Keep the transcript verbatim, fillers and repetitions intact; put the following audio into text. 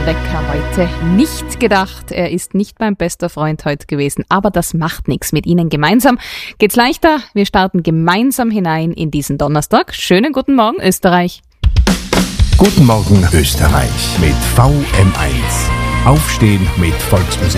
Wecker heute nicht gedacht. Er ist nicht mein bester Freund heute gewesen, aber das macht nichts. Mit Ihnen gemeinsam geht's leichter. Wir starten gemeinsam hinein in diesen Donnerstag. Schönen guten Morgen, Österreich. Guten Morgen, Österreich mit V M eins. Aufstehen mit Volksmusik.